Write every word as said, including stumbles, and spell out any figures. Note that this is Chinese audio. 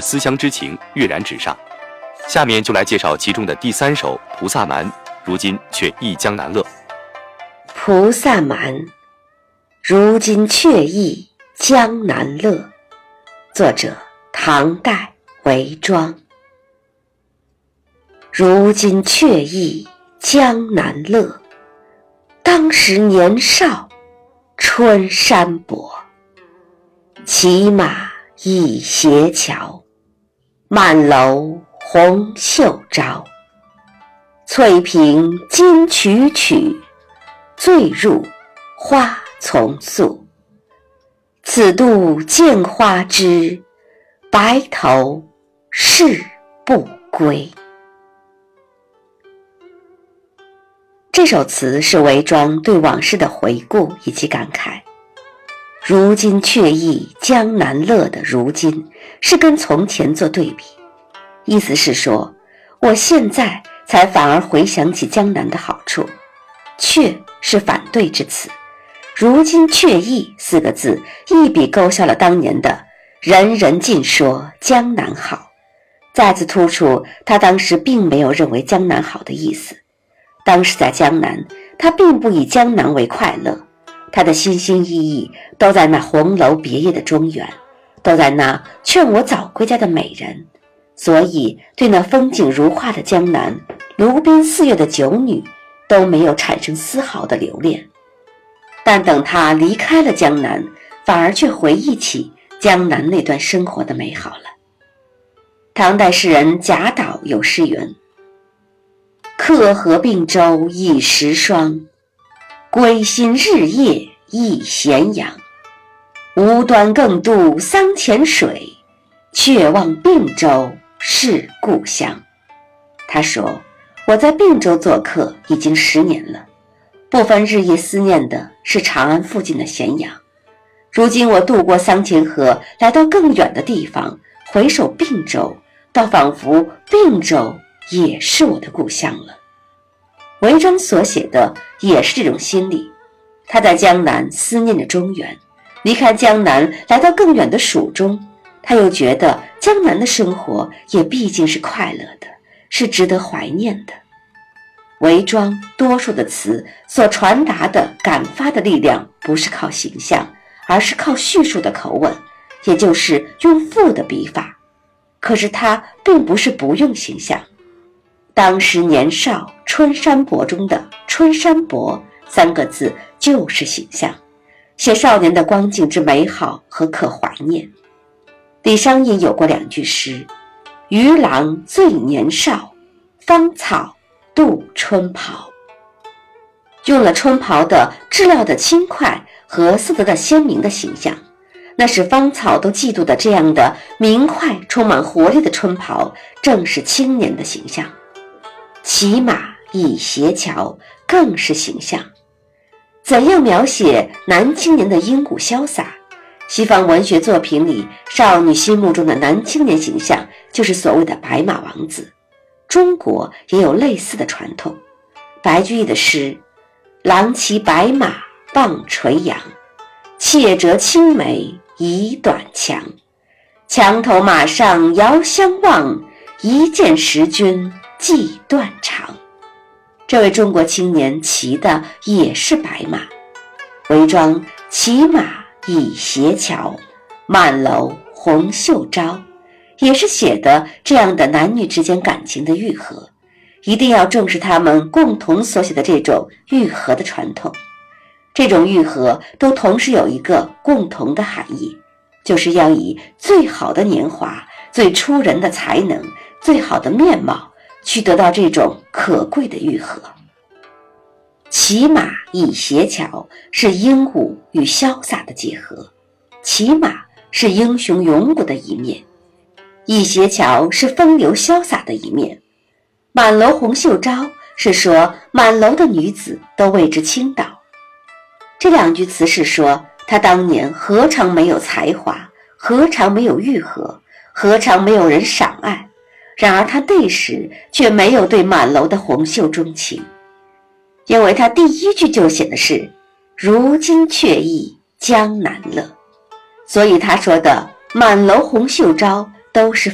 思乡之情跃然纸上。下面就来介绍其中的第三首《菩萨蛮》，如今却忆江南乐。 菩萨蛮，如今却忆江南乐。作者唐代韦庄。如今却忆江南乐，当时年少春山薄。骑马倚斜桥，满楼红袖招。翠屏金曲曲，醉入花丛宿。此度见花枝，白头是不归。这首词是韦庄对往事的回顾以及感慨。如今却忆江南乐的如今是跟从前做对比，意思是说我现在才反而回想起江南的好处。却是反对之词，如今却忆四个字一笔勾销了当年的人人尽说江南好，再次突出他当时并没有认为江南好的意思。当时在江南，他并不以江南为快乐，他的心心意意都在那红楼别业的中原，都在那劝我早归家的美人，所以对那风景如画的江南，炉边四月的酒女都没有产生丝毫的留恋。但等他离开了江南，反而却回忆起江南那段生活的美好了。唐代诗人贾岛有诗云：客河并舟已时霜，归心日夜忆咸阳。无端更渡桑前水，却望并州是故乡。他说，我在并州做客已经十年了，部分日夜思念的是长安附近的咸阳。如今我渡过桑前河，来到更远的地方，回首并州，倒仿佛并州也是我的故乡了。韦庄所写的也是这种心理，他在江南思念着中原，离开江南来到更远的蜀中，他又觉得江南的生活也毕竟是快乐的，是值得怀念的。韦庄多数的词所传达的感发的力量不是靠形象，而是靠叙述的口吻，也就是用赋的笔法。可是他并不是不用形象。当时年少春山薄中的春山薄三个字就是形象，写少年的光景之美好和可怀念。李商隐有过两句诗：渔郎最年少，芳草度春袍。用了春袍的质料的轻快和色泽的鲜明的形象，那是芳草都嫉妒的这样的明快充满活力的春袍，正是青年的形象。骑马倚斜桥更是形象。怎样描写男青年的英武潇洒？西方文学作品里少女心目中的男青年形象就是所谓的白马王子，中国也有类似的传统。白居易的诗：郎骑白马傍垂杨，妾折青梅已短墙。墙头马上遥相望，一见识君即断肠。这位中国青年骑的也是白马。韦庄骑马倚斜桥，满楼红袖招，也是写的这样的男女之间感情的愈合。一定要重视他们共同所写的这种愈合的传统。这种愈合都同时有一个共同的含义，就是要以最好的年华、最出人的才能、最好的面貌去得到这种可贵的愈合。骑马倚斜桥是英武与潇洒的结合，骑马是英雄勇武的一面，倚斜桥是风流潇洒的一面，满楼红袖招是说满楼的女子都为之倾倒。这两句词是说他当年何尝没有才华，何尝没有愈合，何尝没有人赏爱，然而他那时却没有对满楼的红袖钟情，因为他第一句就写的是如今却忆江南乐，所以他说的满楼红袖招都是